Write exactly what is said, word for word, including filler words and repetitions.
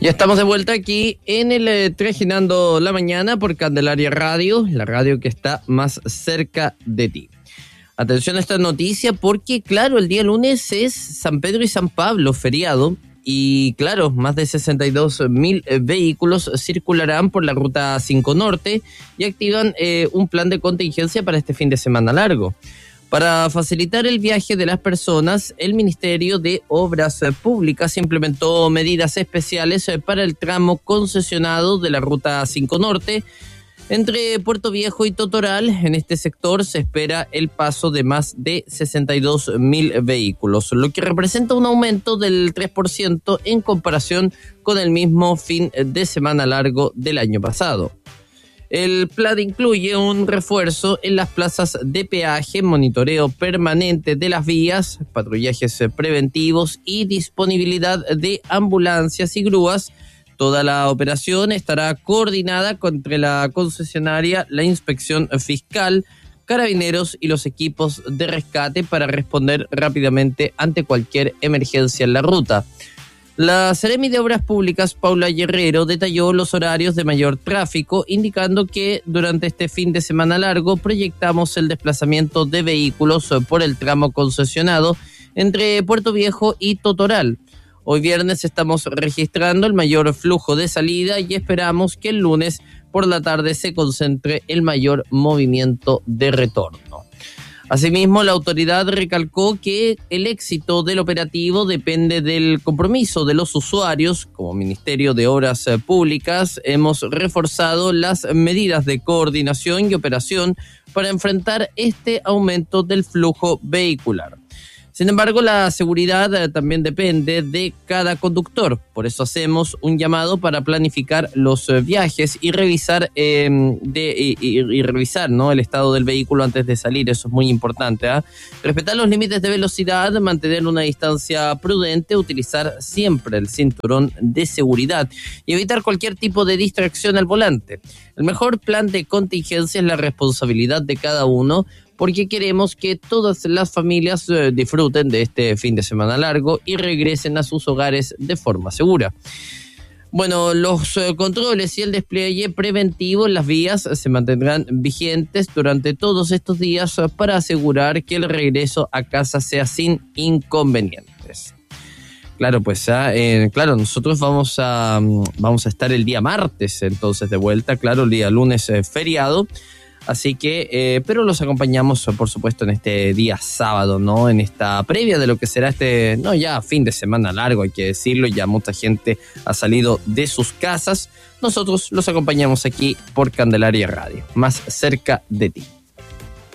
Ya estamos de vuelta aquí en el eh, Trajinando la Mañana por Candelaria Radio, la radio que está más cerca de ti. Atención a esta noticia porque, claro, el día lunes es San Pedro y San Pablo, feriado, y claro, más de sesenta y dos mil eh, vehículos circularán por la Ruta cinco Norte y activan eh, un plan de contingencia para este fin de semana largo. Para facilitar el viaje de las personas, el Ministerio de Obras Públicas implementó medidas especiales para el tramo concesionado de la Ruta cinco Norte. Entre Puerto Viejo y Totoral, en este sector se espera el paso de más de sesenta y dos mil vehículos, lo que representa un aumento del tres por ciento en comparación con el mismo fin de semana largo del año pasado. El plan incluye un refuerzo en las plazas de peaje, monitoreo permanente de las vías, patrullajes preventivos y disponibilidad de ambulancias y grúas. Toda la operación estará coordinada entre la concesionaria, la inspección fiscal, carabineros y los equipos de rescate para responder rápidamente ante cualquier emergencia en la ruta. La Seremi de Obras Públicas, Paula Guerrero, detalló los horarios de mayor tráfico, indicando que durante este fin de semana largo proyectamos el desplazamiento de vehículos por el tramo concesionado entre Puerto Viejo y Totoral. Hoy viernes estamos registrando el mayor flujo de salida y esperamos que el lunes por la tarde se concentre el mayor movimiento de retorno. Asimismo, la autoridad recalcó que el éxito del operativo depende del compromiso de los usuarios. Como Ministerio de Obras Públicas, hemos reforzado las medidas de coordinación y operación para enfrentar este aumento del flujo vehicular. Sin embargo, la seguridad también depende de cada conductor. Por eso hacemos un llamado para planificar los viajes y revisar eh, de, y, y, y revisar, ¿no?, el estado del vehículo antes de salir. Eso es muy importante, ¿eh? Respetar los límites de velocidad, mantener una distancia prudente, utilizar siempre el cinturón de seguridad y evitar cualquier tipo de distracción al volante. El mejor plan de contingencia es la responsabilidad de cada uno, porque queremos que todas las familias eh, disfruten de este fin de semana largo y regresen a sus hogares de forma segura. Bueno, los eh, controles y el despliegue preventivo en las vías se mantendrán vigentes durante todos estos días eh, para asegurar que el regreso a casa sea sin inconvenientes. Claro, pues eh, claro, nosotros vamos a, vamos a estar el día martes entonces de vuelta, claro, el día lunes eh, feriado. Así que, eh, pero los acompañamos, por supuesto, en este día sábado, ¿no? En esta previa de lo que será este, no, ya fin de semana largo, hay que decirlo, ya mucha gente ha salido de sus casas. Nosotros los acompañamos aquí por Candelaria Radio, más cerca de ti.